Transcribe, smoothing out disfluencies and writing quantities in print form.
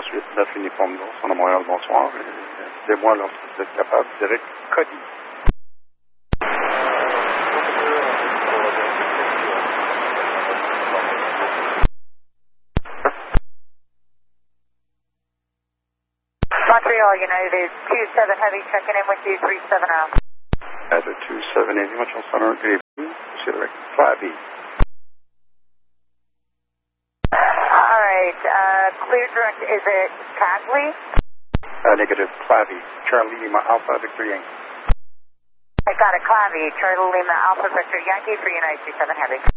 suite, 9 uniforme d'ours, on a Montréal, bonsoir. Dites-moi lorsque vous êtes capable. Direct Cody. Montreal United is 27 Heavy checking in with you, 370. At the 27 Heavy, Montreal Center, good evening. Direct Flabby. All right, clear direct, is it Cagley? Negative, Clavy. Charlie Lima Alpha Victor Yankee. I got it, Clavy. Charlie Lima Alpha Victor Yankee for United 27 Heavy.